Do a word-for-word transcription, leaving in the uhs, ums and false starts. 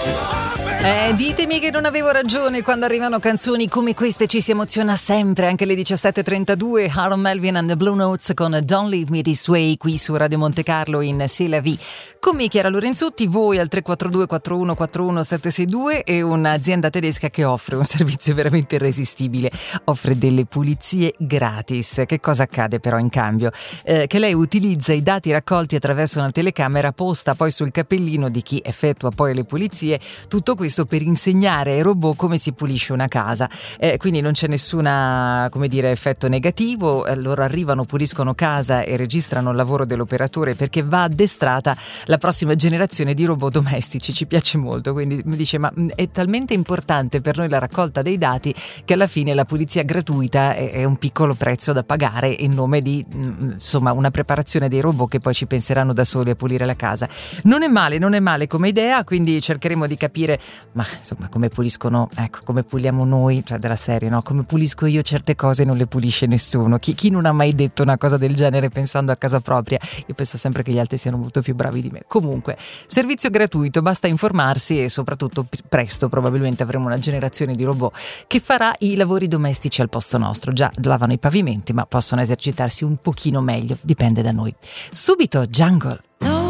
Eh, ditemi che non avevo ragione quando arrivano canzoni come queste, ci si emoziona sempre. Anche alle diciassette e trentadue Harold Melvin and the Blue Notes con Don't Leave Me This Way qui su Radio Monte Carlo in C'est la vie. Con me Chiara Lorenzutti, voi al tre quattro due quattro uno quattro uno sette sei due e un'azienda tedesca che offre un servizio veramente irresistibile, offre delle pulizie gratis. Che cosa accade però in cambio? Eh, che lei utilizza i dati raccolti attraverso una telecamera posta poi sul cappellino di chi effettua poi le pulizie, tutto questo per insegnare ai robot come si pulisce una casa. Eh, quindi non c'è nessuna, come dire, effetto negativo. Eh, loro arrivano, puliscono casa e registrano il lavoro dell'operatore, perché va addestrata la prossima generazione di robot domestici. Ci piace molto, quindi mi dice ma è talmente importante per noi la raccolta dei dati che alla fine la pulizia gratuita è, è un piccolo prezzo da pagare in nome di insomma una preparazione dei robot che poi ci penseranno da soli a pulire la casa. Non è male, non è male come idea, quindi cercheremo di capire ma insomma come puliscono, ecco, come puliamo noi, cioè della serie, no? Come pulisco io certe cose non le pulisce nessuno. Chi, chi non ha mai detto una cosa del genere pensando a casa propria? Io penso sempre che gli altri siano molto più bravi di me. Comunque, servizio gratuito, basta informarsi e soprattutto presto probabilmente avremo una generazione di robot che farà i lavori domestici al posto nostro. Già lavano i pavimenti, ma possono esercitarsi un pochino meglio, dipende da noi. Subito Jungle.